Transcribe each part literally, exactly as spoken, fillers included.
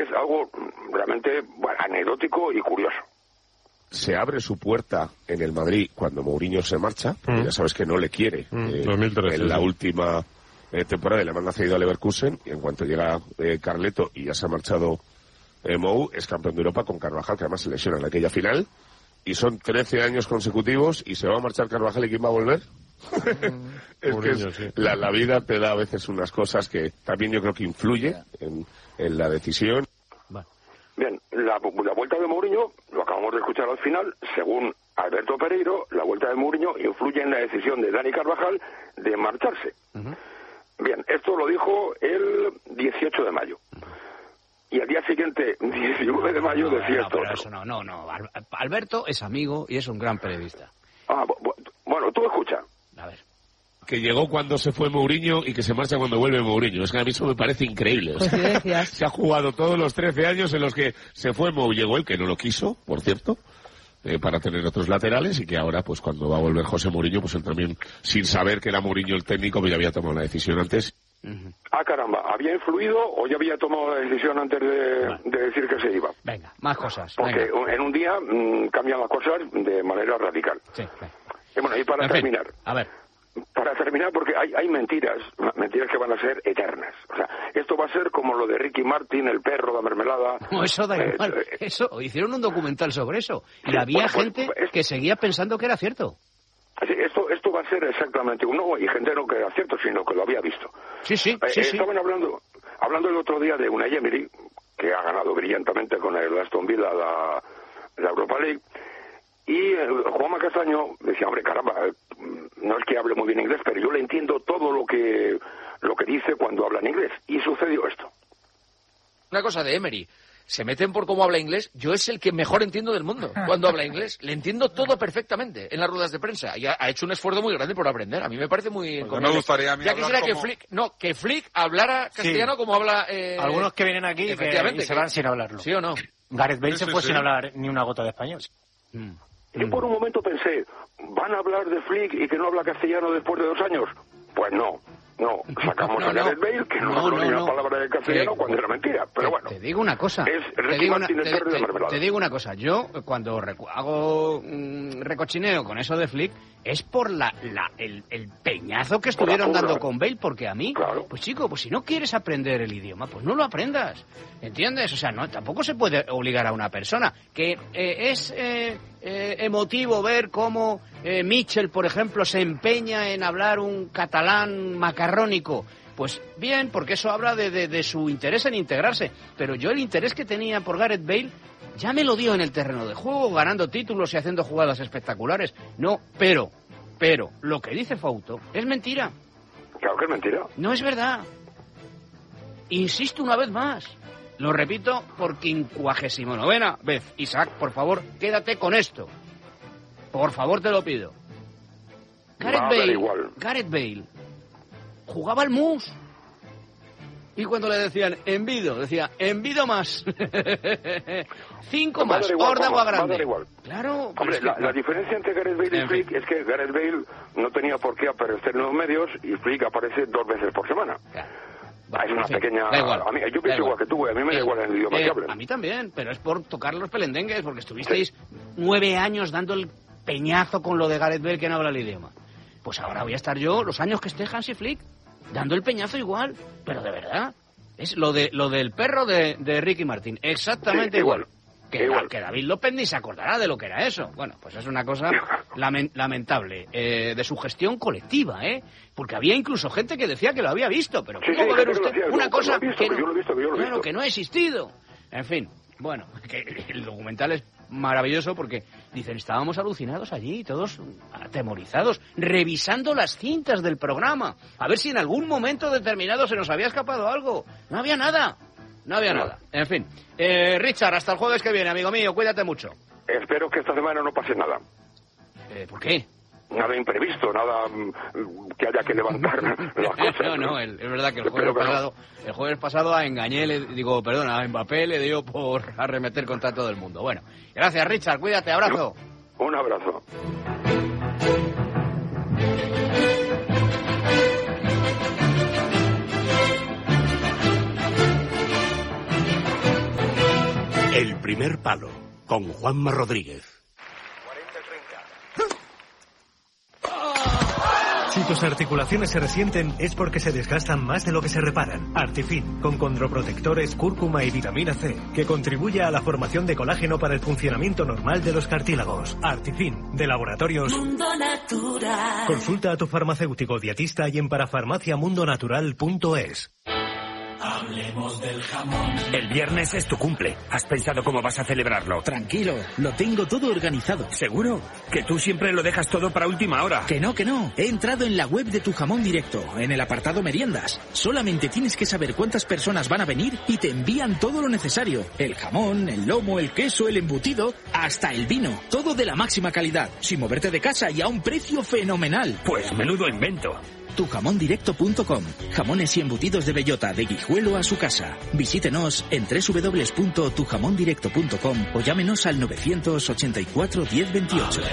Es algo realmente bueno, anecdótico y curioso. Se abre su puerta en el Madrid cuando Mourinho se marcha, porque mm. ya sabes que no le quiere. Mm, eh, dos mil trece, en la sí. última eh, temporada le manda cedido a Leverkusen, y en cuanto llega eh, Carleto y ya se ha marchado eh, Mou, es campeón de Europa con Carvajal, que además se lesiona en aquella final, y son trece años consecutivos, y se va a marchar Carvajal, ¿y quién va a volver? Mm, es Mourinho, que es, sí. la, la vida te da a veces unas cosas que también yo creo que influye en, en la decisión. Bien, la, la vuelta de Mourinho, lo acabamos de escuchar al final, según Alberto Pereiro, la vuelta de Mourinho influye en la decisión de Dani Carvajal de marcharse. Uh-huh. Bien, esto lo dijo el dieciocho de mayo. Uh-huh. Y al día siguiente, diecinueve de mayo, no, decía no, esto. Pero eso no, no, no. Alberto es amigo y es un gran periodista. Ah, bueno, tú escucha. A ver. Que llegó cuando se fue Mourinho y que se marcha cuando vuelve Mourinho. Es que a mí eso me parece increíble. O sea, se ha jugado todos los trece años en los que se fue Mou, llegó él, que no lo quiso, por cierto, eh, para tener otros laterales, y que ahora, pues cuando va a volver José Mourinho, pues él también, sin saber que era Mourinho el técnico, pues ya había tomado la decisión antes. Uh-huh. Ah, caramba, ¿había influido o ya había tomado la decisión antes de, vale. de decir que se iba? Venga, más cosas. Porque venga. en un día mmm, cambian las cosas de manera radical. Sí, y bueno, y para en terminar... Fin, a ver. Para terminar, porque hay, hay mentiras, mentiras que van a ser eternas. O sea, esto va a ser como lo de Ricky Martin, el perro, la mermelada. No, eso da eh, igual. Eh, eso, hicieron un documental sobre eso. Y sí, había bueno, gente pues, es, que seguía pensando que era cierto. Sí, esto, esto va a ser exactamente uno, y gente no que era cierto, sino que lo había visto. Sí, sí, eh, sí, Estaban sí. hablando, hablando el otro día de Unai Emery, que ha ganado brillantemente con el Aston Villa la, la Europa League. Y eh, Juanma Castaño decía, hombre, caramba, eh, no es que hable muy bien inglés, pero yo le entiendo todo lo que lo que dice cuando habla en inglés. Y sucedió esto. Una cosa de Emery, se meten por cómo habla inglés, yo es el que mejor entiendo del mundo cuando habla inglés. Le entiendo todo perfectamente en las ruedas de prensa. Y ha, ha hecho un esfuerzo muy grande por aprender. A mí me parece muy... Pues me gustaría a mí ya quisiera como... que Flick, no, que Flick hablara castellano sí. como habla... Eh... Algunos que vienen aquí que y se van sin hablarlo. ¿Sí o no? Gareth Bale sí, se fue sí, sin sí. hablar ni una gota de español. Mm. Yo por un momento pensé, ¿van a hablar de Flick y que no habla castellano después de dos años? Pues no, no. Sacamos no, a Gareth no. Bale, que no, no habló no, ni no. una palabra de castellano te, cuando era mentira. Pero te, bueno. Te digo una cosa. Es te, Ricky digo una, Martin, el te, perro de te, mermelada. te digo una cosa. Yo, cuando recu- hago mmm, recochineo con eso de Flick, es por la, la el, el peñazo que estuvieron dando con Bale, porque a mí, claro. pues chico, pues si no quieres aprender el idioma, pues no lo aprendas, ¿entiendes? O sea, no, tampoco se puede obligar a una persona, que eh, es eh, eh, emotivo ver cómo eh, Mitchell, por ejemplo, se empeña en hablar un catalán macarrónico. Pues bien, porque eso habla de, de, de su interés en integrarse, pero yo el interés que tenía por Gareth Bale ya me lo dio en el terreno de juego, ganando títulos y haciendo jugadas espectaculares. No, pero, pero, lo que dice Fouto es mentira. Claro que es mentira. No es verdad. Insisto una vez más. Lo repito por quincuagésimo novena vez. Isaac, por favor, quédate con esto. Por favor, te lo pido. Gareth Bale, Gareth Bale jugaba al mus. Y cuando le decían envido, decía envido más. Cinco más, órdago grande. Claro. Hombre, es la, que... la diferencia entre Gareth Bale y Flick es que Gareth Bale no tenía por qué aparecer en los medios y Flick aparece dos veces por semana. Claro. Ah, es una sí, pequeña... Da igual, a mí, yo pienso igual que tú, a mí me da igual el idioma eh, que hablen. A mí también, pero es por tocar los pelendengues, porque estuvisteis sí. nueve años dando el peñazo con lo de Gareth Bale que no habla el idioma. Pues ahora voy a estar yo, los años que esté Hansi Flick, dando el peñazo igual, pero de verdad. Es lo de lo del perro de, de Ricky Martin, exactamente sí, igual. igual. Que, igual. que David López ni se acordará de lo que era eso. Bueno, pues es una cosa lamen, lamentable, eh, de su gestión colectiva, ¿eh? Porque había incluso gente que decía que lo había visto, pero sí, ¿cómo va a ver usted decía, una yo, cosa visto, que, no, visto, claro, que no ha existido? En fin, bueno, que el documental es maravilloso porque dicen, estábamos alucinados allí, todos atemorizados, revisando las cintas del programa, a ver si en algún momento determinado se nos había escapado algo. No había nada, no había nada. En fin, eh, Richard, hasta el jueves que viene, amigo mío, cuídate mucho. Espero que esta semana no pase nada. Eh, ¿Por qué? Nada imprevisto, nada mm, que haya que levantar las cosas. No, no, el, es verdad que el jueves pasado, no. el jueves pasado a Engañé, le digo, perdona, a Mbappé le dio por arremeter contra todo el mundo. Bueno, gracias Richard, cuídate, abrazo. Un abrazo. El primer palo, con Juanma Rodríguez. Si tus articulaciones se resienten es porque se desgastan más de lo que se reparan. Artifin, con condroprotectores, cúrcuma y vitamina C, que contribuye a la formación de colágeno para el funcionamiento normal de los cartílagos. Artifin, de Laboratorios Mundo Natural. Consulta a tu farmacéutico dietista y en parafarmacia mundo natural punto es. Hablemos del jamón. El viernes es tu cumple. ¿Has pensado cómo vas a celebrarlo? Tranquilo, lo tengo todo organizado. ¿Seguro? Que tú siempre lo dejas todo para última hora. Que no, que no. He entrado en la web de Tu Jamón Directo, en el apartado meriendas. Solamente tienes que saber cuántas personas van a venir y te envían todo lo necesario. El jamón, el lomo, el queso, el embutido, hasta el vino. Todo de la máxima calidad, sin moverte de casa y a un precio fenomenal. Pues menudo invento. tu jamón directo punto com. Jamones y embutidos de bellota, de Guijuelo a su casa. Visítenos en doble u doble u doble u punto tu jamón directo punto com o llámenos al novecientos ochenta y cuatro diez veintiocho.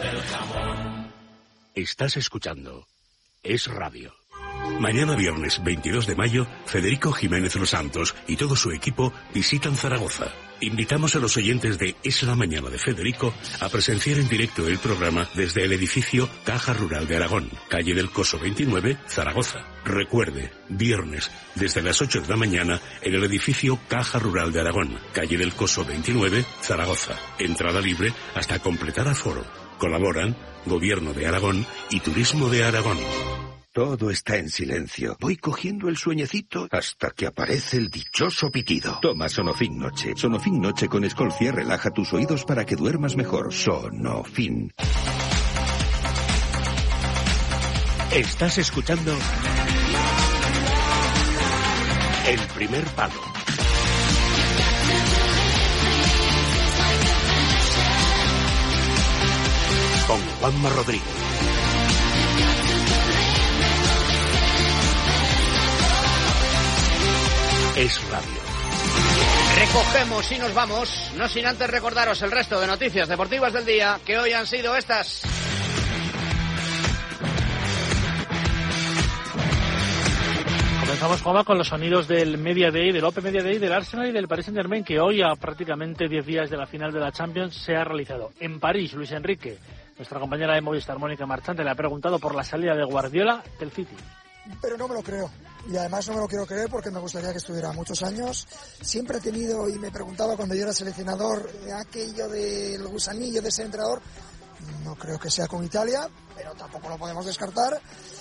Estás escuchando Es Radio. Mañana viernes veintidós de mayo, Federico Jiménez Los Santos y todo su equipo visitan Zaragoza. Invitamos a los oyentes de Es la Mañana de Federico a presenciar en directo el programa desde el edificio Caja Rural de Aragón, calle del Coso veintinueve, Zaragoza. Recuerde, viernes, desde las ocho de la mañana, en el edificio Caja Rural de Aragón, calle del Coso veintinueve, Zaragoza. Entrada libre hasta completar aforo. Colaboran Gobierno de Aragón y Turismo de Aragón. Todo está en silencio. Voy cogiendo el sueñecito hasta que aparece el dichoso pitido. Toma Sonofin Noche. Sonofin Noche con Escolcia relaja tus oídos para que duermas mejor. Sonofin. Estás escuchando El primer palo. Con Juanma Rodríguez. Es Radio. Recogemos y nos vamos, no sin antes recordaros el resto de noticias deportivas del día, que hoy han sido estas. Comenzamos, Juanma, con los sonidos del Media Day, del Open Media Day del Arsenal y del Paris Saint-Germain, que hoy, a prácticamente diez días de la final de la Champions, se ha realizado. En París, Luis Enrique, nuestra compañera de Movistar, Mónica Marchante, le ha preguntado por la salida de Guardiola del City. Pero no me lo creo. Y además no me lo quiero creer porque me gustaría que estuviera muchos años. Siempre he tenido, y me preguntaba cuando yo era seleccionador, aquello del gusanillo de ser entrenador. No creo que sea con Italia, pero tampoco lo podemos descartar.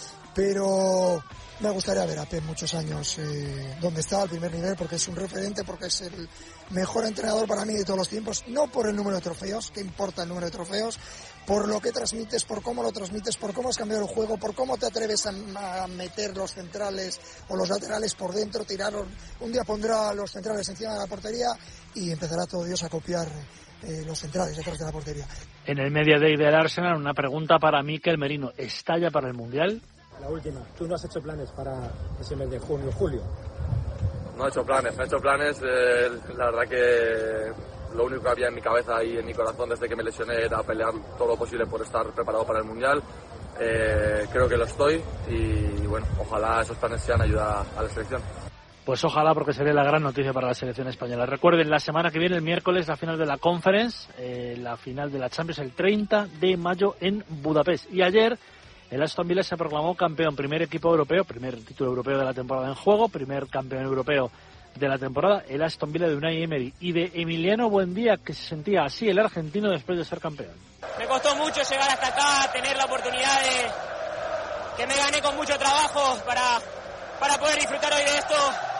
Pero me gustaría ver a Pep muchos años eh, donde está al primer nivel, porque es un referente, porque es el mejor entrenador para mí de todos los tiempos. No por el número de trofeos, que importa el número de trofeos, por lo que transmites, por cómo lo transmites, por cómo has cambiado el juego, por cómo te atreves a, a meter los centrales o los laterales por dentro, tirar. Un día pondrá los centrales encima de la portería y empezará todo Dios a copiar eh, los centrales detrás de la portería. En el Media Day del Arsenal, una pregunta para Mikel Merino. ¿Está ya para el Mundial? La última. ¿Tú no has hecho planes para ese mes de junio, julio? No he hecho planes, no he hecho planes. Eh, la verdad que lo único que había en mi cabeza y en mi corazón desde que me lesioné era pelear todo lo posible por estar preparado para el Mundial. Eh, creo que lo estoy y bueno, ojalá esos planes sean ayuda a la selección. Pues ojalá, porque sería la gran noticia para la selección española. Recuerden, la semana que viene, el miércoles, la final de la Conference, eh, la final de la Champions, el treinta de mayo en Budapest. Y ayer el Aston Villa se proclamó campeón, primer equipo europeo, primer título europeo de la temporada en juego, primer campeón europeo de la temporada, el Aston Villa de Unai Emery y de Emiliano Buendía, que se sentía así el argentino después de ser campeón. Me costó mucho llegar hasta acá, tener la oportunidad de que me gané con mucho trabajo para, para poder disfrutar hoy de esto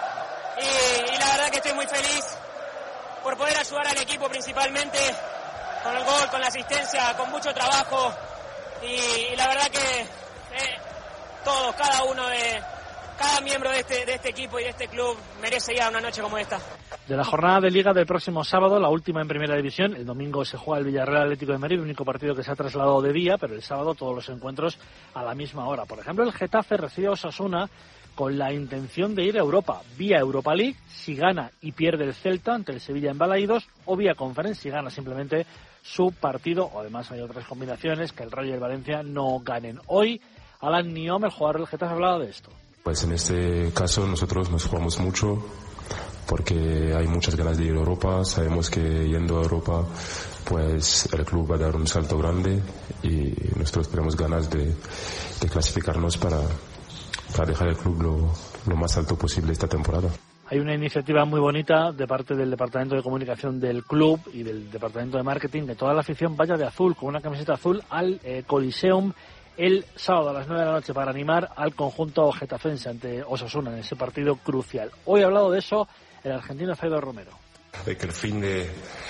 y, y la verdad que estoy muy feliz por poder ayudar al equipo principalmente con el gol, con la asistencia, con mucho trabajo. Y, y la verdad que eh, todos, cada uno de cada miembro de este, de este equipo y de este club merece ya una noche como esta. De la jornada de Liga del próximo sábado, la última en Primera División, el domingo se juega el Villarreal Atlético de Madrid, el único partido que se ha trasladado de día, pero el sábado todos los encuentros a la misma hora. Por ejemplo, el Getafe recibe a Osasuna con la intención de ir a Europa, vía Europa League, si gana y pierde el Celta ante el Sevilla en Balaídos, o vía Conference, si gana simplemente su partido, o además hay otras combinaciones, que el Rayo y el Valencia no ganen. Hoy, Alan Niom, el jugador del Getafe, hablaba de esto. Pues en este caso nosotros nos jugamos mucho porque hay muchas ganas de ir a Europa. Sabemos que yendo a Europa pues el club va a dar un salto grande y nosotros tenemos ganas de, de clasificarnos para, para dejar el club lo, lo más alto posible esta temporada. Hay una iniciativa muy bonita de parte del Departamento de Comunicación del club y del Departamento de Marketing, que toda la afición vaya de azul, con una camiseta azul, al eh, Coliseum el sábado a las nueve de la noche para animar al conjunto getafense ante Osasuna en ese partido crucial. Hoy ha hablado de eso el argentino Fedor Romero. De que el fin de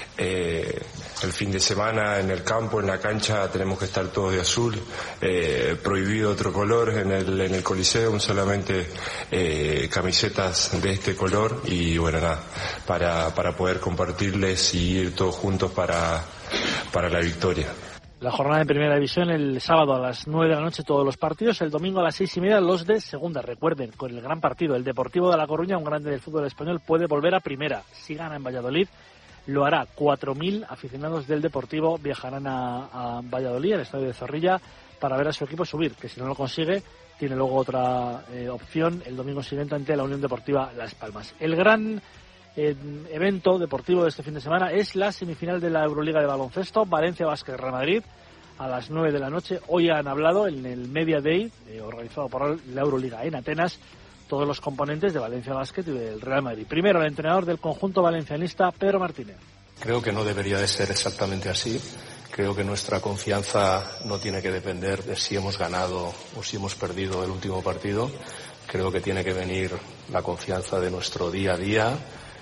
eh, el fin de semana en el campo, en la cancha, tenemos que estar todos de azul, eh, prohibido otro color en el en el Coliseum, solamente eh, camisetas de este color y bueno, nada, para para poder compartirles y ir todos juntos para para la victoria. La jornada en Primera División el sábado a las nueve de la noche todos los partidos, el domingo a las seis y media los de Segunda. Recuerden, con el gran partido, el Deportivo de La Coruña, un grande del fútbol español, puede volver a Primera. Si gana en Valladolid, lo hará. cuatro mil aficionados del Deportivo viajarán a, a Valladolid, al estadio de Zorrilla, para ver a su equipo subir, que si no lo consigue, tiene luego otra eh, opción el domingo siguiente ante la Unión Deportiva Las Palmas. El gran eh, evento deportivo de este fin de semana es la semifinal de la Euroliga de baloncesto, Valencia Basket Real Madrid, a las nueve de la noche. Hoy han hablado en el Media Day, eh, organizado por la Euroliga en Atenas, todos los componentes de Valencia Basket y del Real Madrid. Primero, el entrenador del conjunto valencianista, Pedro Martínez. Creo que no debería de ser exactamente así. Creo que nuestra confianza no tiene que depender de si hemos ganado o si hemos perdido el último partido. Creo que tiene que venir la confianza de nuestro día a día,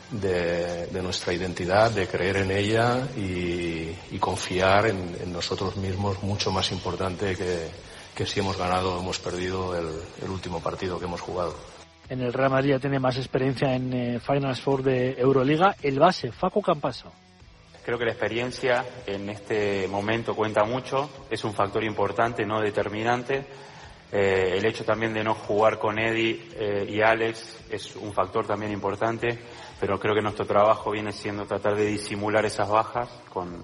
de, de nuestra identidad, de creer en ella y, y confiar en, en nosotros mismos, mucho más importante que, que si hemos ganado o hemos perdido el, el último partido que hemos jugado. En el Real Madrid ya tiene más experiencia en eh, Finals Four de Euroliga, el base, Facu Campaso. Creo que la experiencia en este momento cuenta mucho, es un factor importante, no determinante. Eh, el hecho también de no jugar con Eddie eh, y Alex es un factor también importante, pero creo que nuestro trabajo viene siendo tratar de disimular esas bajas con,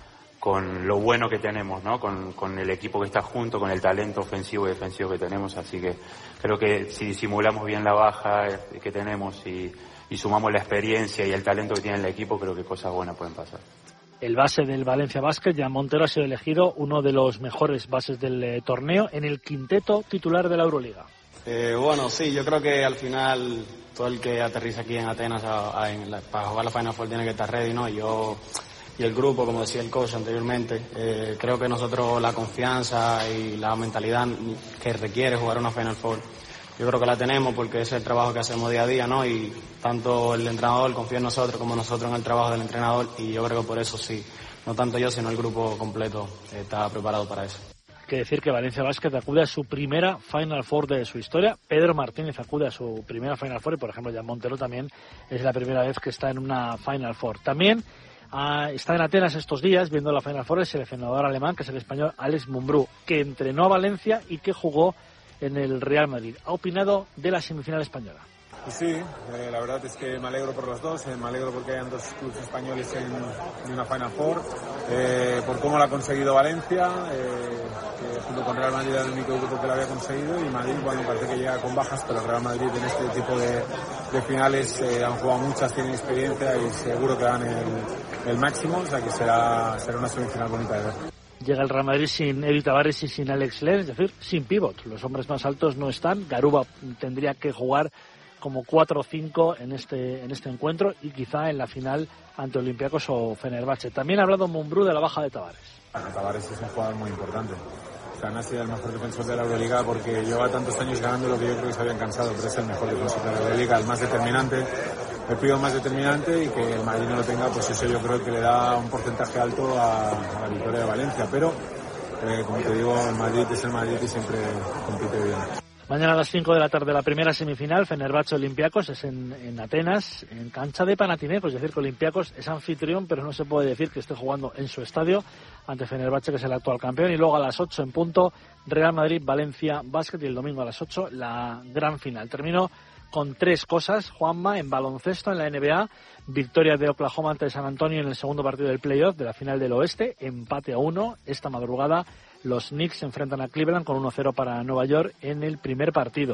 con lo bueno que tenemos, ¿no? Con, con el equipo que está junto, con el talento ofensivo y defensivo que tenemos, así que creo que si disimulamos bien la baja que tenemos y y sumamos la experiencia y el talento que tiene el equipo, creo que cosas buenas pueden pasar. El base del Valencia Basket, Jan Montero, ha sido elegido uno de los mejores bases del eh, torneo en el quinteto titular de la Euroliga. Eh, bueno, sí, yo creo que al final todo el que aterriza aquí en Atenas a, a, en la, para jugar la Final Four tiene que estar ready, ¿no? Yo y el grupo, como decía el coach anteriormente, eh, creo que nosotros la confianza y la mentalidad que requiere jugar una Final Four, yo creo que la tenemos porque es el trabajo que hacemos día a día, ¿no? Y tanto el entrenador confía en nosotros como nosotros en el trabajo del entrenador y yo creo que por eso sí, no tanto yo sino el grupo completo está preparado para eso. Hay que decir que Valencia Basket acude a su primera Final Four de su historia. Pedro Martínez acude a su primera Final Four y, por ejemplo, Jan Montero también es la primera vez que está en una Final Four. También ah, está en Atenas estos días viendo la Final Four el seleccionador alemán, que es el español Alex Mumbrú, que entrenó a Valencia y que jugó en el Real Madrid. Ha opinado de la semifinal española. Sí, eh, la verdad es que me alegro por los dos, eh, me alegro porque hayan dos clubes españoles en, en una Final Four, eh, por cómo lo ha conseguido Valencia, eh, que junto con Real Madrid era el único grupo que lo había conseguido, y Madrid, bueno, parece que llega con bajas, pero Real Madrid en este tipo de, de finales eh, han jugado muchas, tienen experiencia y seguro que dan el, el máximo, o sea que será, será una semifinal bonita de ver. Llega el Real Madrid sin Eddie Tavares y sin Alex Len, es decir, sin pívot. Los hombres más altos no están. Garuba tendría que jugar como cuatro o cinco en este en este encuentro y quizá en la final ante Olympiacos o Fenerbahce. También ha hablado Mumbrú de la baja de Tavares. Bueno, Tavares es un jugador muy importante. O sea, no ha sido el mejor defensor de la Euroliga porque lleva tantos años ganando lo que yo creo que se habían cansado, pero es el mejor defensor de la Euroliga, el más determinante, el pivo más determinante, y que el Madrid no lo tenga, pues eso yo creo que le da un porcentaje alto a, a la victoria de Valencia. Pero, eh, como te digo, el Madrid es el Madrid y siempre compite bien. Mañana a las cinco de la tarde la primera semifinal, Fenerbahce Olympiacos, es en, en Atenas, en cancha de Panathinaikos, es decir que Olympiacos es anfitrión, pero no se puede decir que esté jugando en su estadio ante Fenerbahce, que es el actual campeón. Y luego a las ocho en punto, Real Madrid, Valencia Basket, y el domingo a las ocho la gran final. Termino con tres cosas, Juanma, en baloncesto, en la N B A, victoria de Oklahoma ante San Antonio en el segundo partido del playoff de la final del oeste, empate a uno. Esta madrugada los Knicks se enfrentan a Cleveland con uno cero para Nueva York en el primer partido.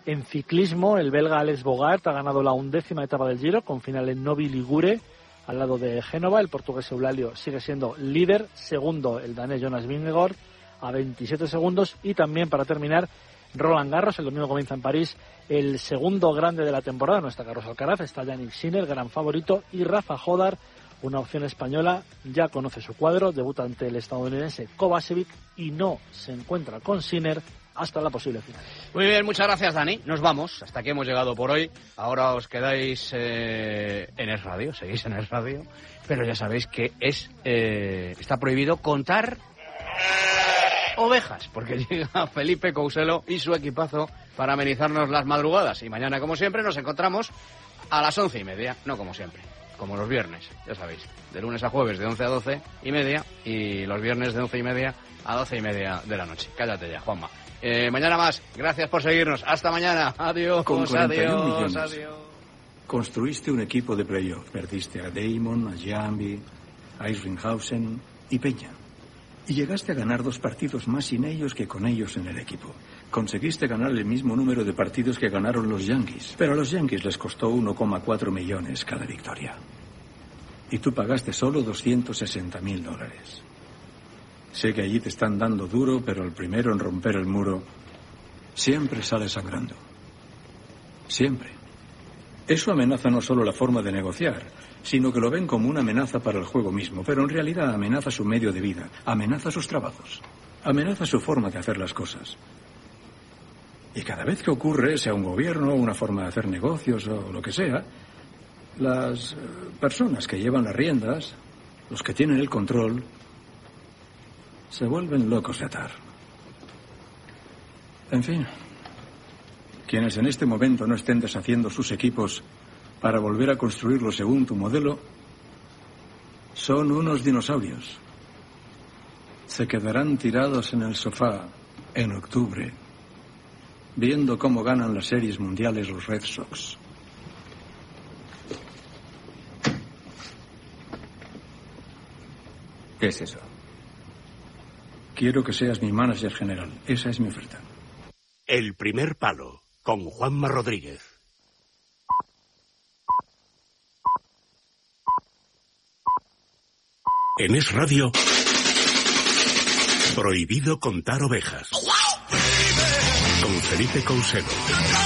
En ciclismo, el belga Alex Bogart ha ganado la undécima etapa del Giro, con final en Novi Ligure, al lado de Génova. El portugués Eulalio sigue siendo líder, segundo el danés Jonas Vingegaard, a veintisiete segundos. Y también, para terminar, Roland Garros. El domingo comienza en París el segundo grande de la temporada. No está Carlos Alcaraz, está Yannick Sinner, gran favorito, y Rafa Jodar, una opción española. Ya conoce su cuadro, debuta ante el estadounidense Kovacevic y no se encuentra con Sinner hasta la posible final. Muy bien, muchas gracias, Dani. Nos vamos. Hasta aquí hemos llegado por hoy. Ahora os quedáis eh, en Es Radio, seguís en Es Radio, pero ya sabéis que es eh, está prohibido contar ovejas, porque llega Felipe Couselo y su equipazo para amenizarnos las madrugadas. Y mañana, como siempre, nos encontramos a las once y media, no como siempre, como los viernes, ya sabéis, de lunes a jueves de once a doce y media, y los viernes de once y media a doce y media de la noche. Cállate ya, Juanma. Eh, mañana más. Gracias por seguirnos. Hasta mañana. Adiós. Con cuarenta y un adiós. millones, Adiós. Construiste un equipo de playoff. Perdiste a Damon, a Jambi, a Isringhausen y Peña. Y llegaste a ganar dos partidos más sin ellos que con ellos en el equipo. Conseguiste ganar el mismo número de partidos que ganaron los Yankees. Pero a los Yankees les costó uno coma cuatro millones cada victoria. Y tú pagaste solo doscientos sesenta mil dólares. Sé que allí te están dando duro, pero el primero en romper el muro siempre sale sangrando. Siempre. Eso amenaza no solo la forma de negociar, sino que lo ven como una amenaza para el juego mismo, pero en realidad amenaza su medio de vida, amenaza sus trabajos, amenaza su forma de hacer las cosas. Y cada vez que ocurre, sea un gobierno, una forma de hacer negocios o lo que sea, las personas que llevan las riendas, los que tienen el control, se vuelven locos de atar. En fin, quienes en este momento no estén deshaciendo sus equipos para volver a construirlos según tu modelo, son unos dinosaurios. Se quedarán tirados en el sofá en octubre, viendo cómo ganan las series mundiales los Red Sox. ¿Qué es eso? Quiero que seas mi manager general. Esa es mi oferta. El primer palo, con Juanma Rodríguez. En Es Radio, prohibido contar ovejas. Con Felipe Couselo.